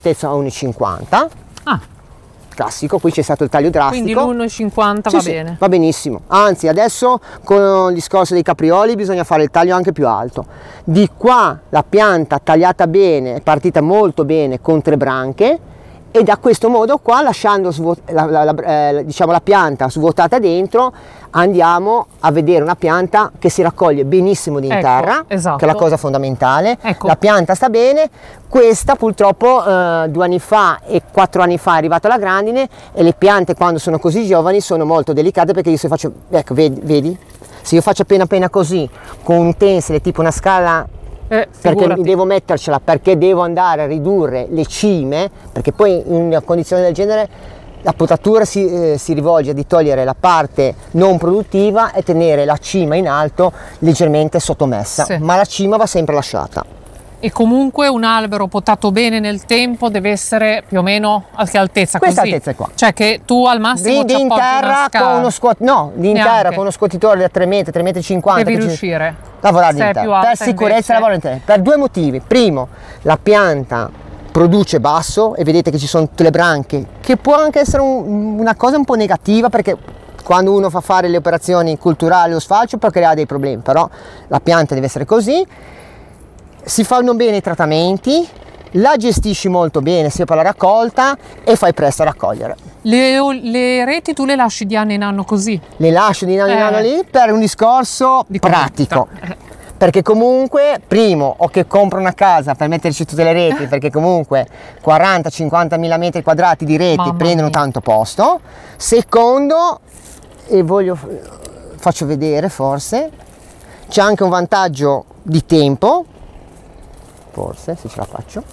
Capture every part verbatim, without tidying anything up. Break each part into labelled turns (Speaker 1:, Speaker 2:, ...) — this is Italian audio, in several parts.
Speaker 1: altezza uno e cinquanta.
Speaker 2: Ah,
Speaker 1: Classico, qui c'è stato il taglio drastico.
Speaker 2: quindi l'uno e cinquanta
Speaker 1: Sì,
Speaker 2: va
Speaker 1: sì,
Speaker 2: bene.
Speaker 1: va benissimo. Anzi, adesso con il discorso dei caprioli bisogna fare il taglio anche più alto. Di qua la pianta tagliata bene, è partita molto bene con tre branche, e da questo modo qua, lasciando la, la, la, eh, diciamo la pianta svuotata dentro, andiamo a vedere una pianta che si raccoglie benissimo di in
Speaker 2: Ecco,
Speaker 1: terra,
Speaker 2: esatto.
Speaker 1: che è la cosa fondamentale.
Speaker 2: Ecco.
Speaker 1: La pianta sta bene. Questa purtroppo eh, due anni fa e quattro anni fa è arrivata la grandine, e le piante quando sono così giovani sono molto delicate, perché io se faccio, ecco vedi, vedi? Se io faccio appena appena così con un tensile tipo una scala,
Speaker 2: Eh,
Speaker 1: perché
Speaker 2: figurati.
Speaker 1: devo mettercela, perché devo andare a ridurre le cime, perché poi in una condizione del genere la potatura si, eh, si rivolge di togliere la parte non produttiva e tenere la cima in alto leggermente sottomessa,
Speaker 2: Sì.
Speaker 1: ma la cima va sempre lasciata.
Speaker 2: E comunque un albero potato bene nel tempo deve essere più o meno a che altezza?
Speaker 1: Questa
Speaker 2: così?
Speaker 1: altezza qua.
Speaker 2: Cioè che tu al massimo
Speaker 1: Di,
Speaker 2: ci
Speaker 1: di in
Speaker 2: appoggi una
Speaker 1: terra
Speaker 2: scala.
Speaker 1: con uno scuot- no, di in
Speaker 2: Neanche.
Speaker 1: terra con uno scuotitore da tre metri, tre metri e cinquanta.
Speaker 2: Devi
Speaker 1: che ci-
Speaker 2: riuscire.
Speaker 1: lavorare
Speaker 2: Se
Speaker 1: in
Speaker 2: è più
Speaker 1: terra.
Speaker 2: alta,
Speaker 1: Per sicurezza
Speaker 2: invece-
Speaker 1: lavoro in terra. Per due motivi. Primo, la pianta produce basso, e vedete che ci sono tutte le branche, che può anche essere un- una cosa un po' negativa, perché quando uno fa fare le operazioni culturali o sfalcio può creare dei problemi, però la pianta deve essere così. Si fanno bene i trattamenti, la gestisci molto bene sia per la raccolta, e fai presto a raccogliere.
Speaker 2: Le, le reti tu le lasci di anno in anno così?
Speaker 1: Le lascio di anno in
Speaker 2: Eh.
Speaker 1: anno lì per un discorso
Speaker 2: Di
Speaker 1: pratico.
Speaker 2: convenienza.
Speaker 1: Perché comunque, primo, o che compro una casa per metterci tutte le reti, perché comunque quaranta cinquanta mila metri quadrati di reti
Speaker 2: Mamma
Speaker 1: prendono
Speaker 2: mia.
Speaker 1: tanto posto. Secondo, e voglio faccio vedere forse, c'è anche un vantaggio di tempo, forse se ce la faccio.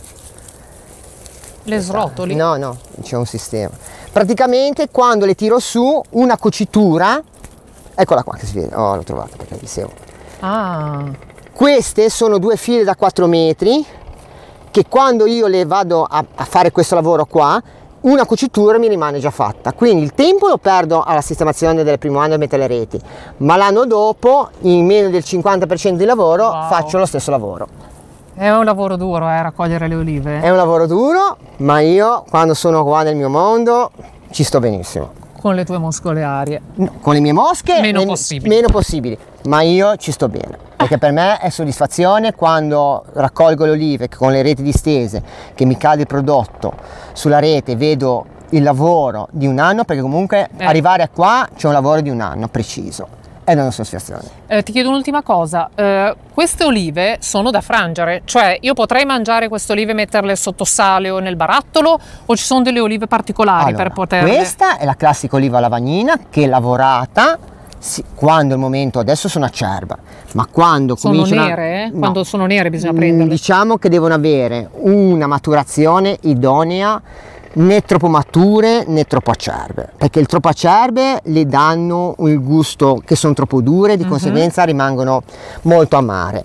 Speaker 2: Le srotoli?
Speaker 1: No, no, c'è un sistema. Praticamente quando le tiro su, una cucitura, eccola qua che si vede, oh l'ho trovata perché dicevo.
Speaker 2: Ah,
Speaker 1: Queste sono due file da quattro metri, che quando io le vado a, a fare questo lavoro qua, una cucitura mi rimane già fatta, quindi il tempo lo perdo alla sistemazione del primo anno e mettere le reti, ma l'anno dopo, in meno del cinquanta per cento di lavoro,
Speaker 2: Wow.
Speaker 1: faccio lo stesso lavoro.
Speaker 2: è un lavoro duro, eh, raccogliere le olive.
Speaker 1: È un lavoro duro, ma io quando sono qua nel mio mondo ci sto benissimo.
Speaker 2: Con le tue moscole arie.
Speaker 1: No, con le mie mosche
Speaker 2: Meno
Speaker 1: le-
Speaker 2: possibili.
Speaker 1: meno possibili, ma io ci sto bene, perché per me è soddisfazione quando raccolgo le olive con le reti distese, che mi cade il prodotto sulla rete, vedo il lavoro di un anno, perché comunque
Speaker 2: Eh.
Speaker 1: arrivare a qua c'è un lavoro di un anno preciso, è una soddisfazione.
Speaker 2: Eh, ti chiedo un'ultima cosa, eh, queste olive sono da frangere, cioè io potrei mangiare queste olive e metterle sotto sale o nel barattolo, o ci sono delle olive particolari
Speaker 1: Allora,
Speaker 2: per poterle...
Speaker 1: questa è la classica oliva lavagnina che lavorata, sì, quando il momento, adesso sono acerba, ma quando
Speaker 2: Sono
Speaker 1: cominciano a-
Speaker 2: nere?
Speaker 1: no.
Speaker 2: Quando sono nere bisogna
Speaker 1: Mm,
Speaker 2: prenderle.
Speaker 1: Diciamo che devono avere una maturazione idonea, né troppo mature né troppo acerbe, perché il troppo acerbe le danno il gusto che sono troppo dure, di
Speaker 2: Mhm.
Speaker 1: conseguenza rimangono molto amare.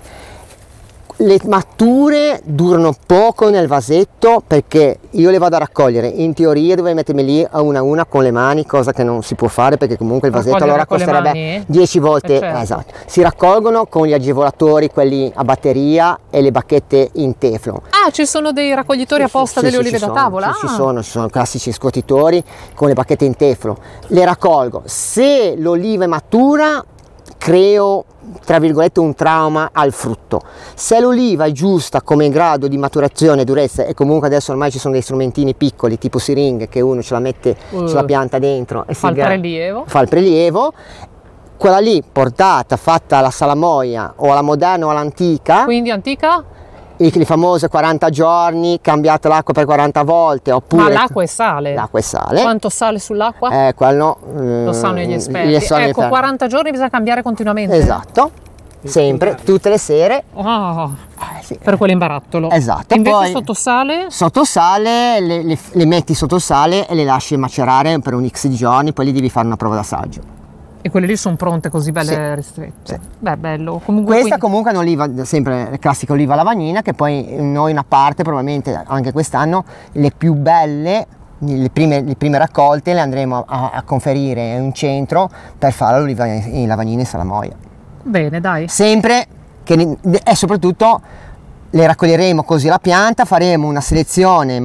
Speaker 1: Le mature durano poco nel vasetto, perché io le vado a raccogliere, in teoria dovrei mettermi lì a una a una con le mani, cosa che non si può fare perché comunque il vasetto
Speaker 2: Raccogliere
Speaker 1: allora
Speaker 2: con le
Speaker 1: costerebbe
Speaker 2: mani?
Speaker 1: dieci volte.
Speaker 2: Eh, certo.
Speaker 1: Esatto. Si raccolgono con gli agevolatori, quelli a batteria, e le bacchette in teflon.
Speaker 2: Ah, ci sono dei raccoglitori apposta
Speaker 1: Sì,
Speaker 2: delle
Speaker 1: sì,
Speaker 2: olive
Speaker 1: ci
Speaker 2: da
Speaker 1: sono,
Speaker 2: tavola?
Speaker 1: sì,
Speaker 2: Ah.
Speaker 1: ci sono, ci sono classici scuotitori con le bacchette in teflon. Le raccolgo. Se l'oliva è matura, creo tra virgolette un trauma al frutto. Se l'oliva è giusta come grado di maturazione e durezza, e comunque adesso ormai ci sono dei strumentini piccoli tipo siringhe che uno ce la mette
Speaker 2: Uh.
Speaker 1: sulla pianta dentro e
Speaker 2: Fa
Speaker 1: si
Speaker 2: il
Speaker 1: gra-
Speaker 2: prelievo.
Speaker 1: fa il prelievo, quella lì portata, fatta alla salamoia o alla moderna o all'antica,
Speaker 2: Quindi antica?
Speaker 1: i- le famose quaranta giorni, cambiate l'acqua per quaranta volte, oppure
Speaker 2: Ma l'acqua è sale?
Speaker 1: l'acqua è sale.
Speaker 2: Quanto sale sull'acqua?
Speaker 1: Eh, quello
Speaker 2: Lo sanno gli esperti.
Speaker 1: gli esperti.
Speaker 2: Ecco, quaranta giorni bisogna cambiare continuamente?
Speaker 1: Esatto, sempre, tutte le sere.
Speaker 2: Oh,
Speaker 1: Eh, sì.
Speaker 2: per quell'imbarattolo.
Speaker 1: Esatto.
Speaker 2: Invece
Speaker 1: Poi-
Speaker 2: sotto sale?
Speaker 1: Sotto sale, le, le- le metti sotto sale e le lasci macerare per un x di giorni, poi lì devi fare una prova d'assaggio.
Speaker 2: E quelle lì sono pronte così belle
Speaker 1: Sì.
Speaker 2: ristrette.
Speaker 1: Sì.
Speaker 2: Beh, bello. Comunque
Speaker 1: Questa
Speaker 2: quindi-
Speaker 1: comunque è un'oliva, sempre la classica oliva lavagnina, che poi noi una parte, probabilmente anche quest'anno, le più belle, le prime, le prime raccolte le andremo a, a conferire in un centro per fare l'oliva in lavagnina e salamoia.
Speaker 2: Bene, dai.
Speaker 1: Sempre che, e soprattutto le raccoglieremo così la pianta, faremo una selezione